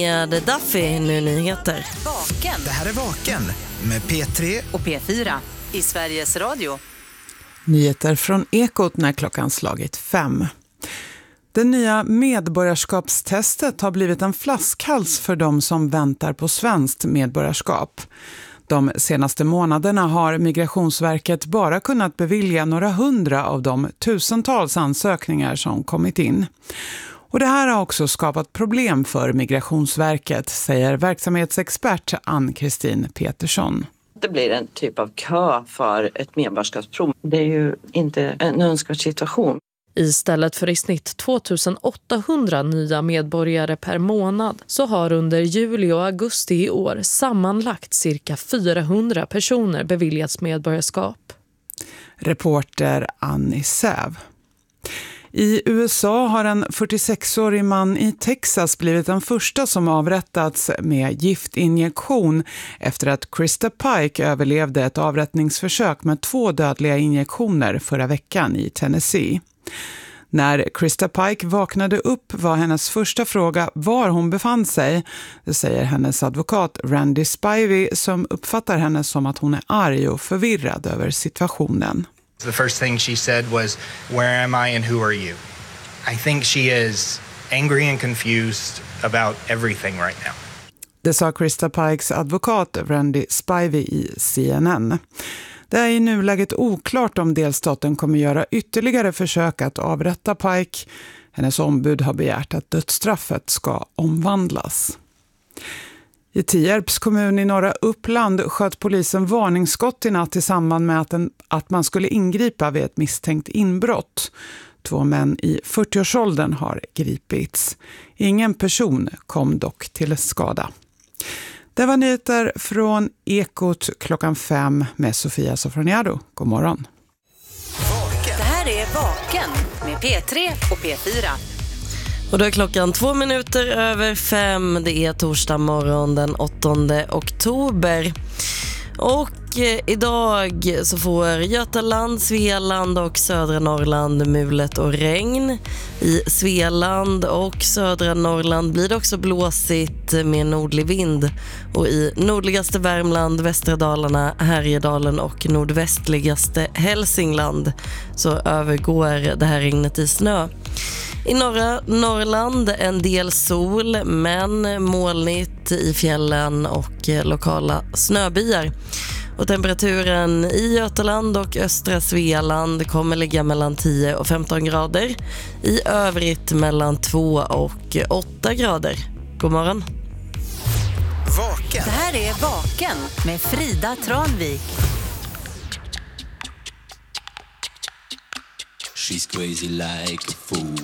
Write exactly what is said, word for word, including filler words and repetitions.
med Duffy, nu nyheter. Vaken. Det här är Vaken med P tre Och P fyra i Sveriges Radio. Nyheter från Ekot när klockan slagit fem. Det nya medborgarskapstestet har blivit en flaskhals för de som väntar på svenskt medborgarskap. De senaste månaderna har Migrationsverket bara kunnat bevilja några hundra av de tusentals ansökningar som kommit in. Och det här har också skapat problem för Migrationsverket, säger verksamhetsexpert Ann-Kristin Petersson. Det blir en typ av kö för ett medborgarskapsprov. Det är ju inte en önskvärd situation. Istället för i snitt tvåtusenåttahundra nya medborgare per månad så har under juli och augusti i år sammanlagt cirka fyrahundra personer beviljats medborgarskap. Reporter Annie Säv. I U S A har en fyrtiosexårig man i Texas blivit den första som avrättats med giftinjektion efter att Krista Pike överlevde ett avrättningsförsök med två dödliga injektioner förra veckan i Tennessee. När Krista Pike vaknade upp var hennes första fråga var hon befann sig. Det säger hennes advokat Randy Spivey som uppfattar henne som att hon är arg och förvirrad över situationen. The first thing she said was, "Where am I and who are you?" I think she is angry and confused about everything right now. Det sa Krista Pikes advokat Randy Spivey i C N N. Det är i nuläget oklart om delstaten kommer göra ytterligare försök att avrätta Pike. Hennes ombud har begärt att dödsstraffet ska omvandlas. I Tierps kommun i norra Uppland sköt polisen varningsskott i natt i samband med att, en, att man skulle ingripa vid ett misstänkt inbrott. Två män i fyrtioårsåldern har gripits. Ingen person kom dock till skada. Det var nyheter från Ekot klockan fem med Sofia Sofroniado. God morgon. Det här är Vaken med P tre och P fyra. Och då är klockan två minuter över fem. Det är torsdag morgon den åttonde oktober. Och eh, idag så får Götaland, Svealand och södra Norrland mulet och regn. I Svealand och södra Norrland blir det också blåsigt med nordlig vind. Och i nordligaste Värmland, västra Dalarna, Härjedalen och nordvästligaste Hälsingland så övergår det här regnet i snö. I norra Norrland en del sol men molnigt i fjällen och lokala snöbyar. Och temperaturen i Götaland och östra Svealand kommer ligga mellan tio och femton grader. I övrigt mellan två och åtta grader. God morgon. Vaken. Det här är Vaken med Frida Tranvik. She's crazy like a fool.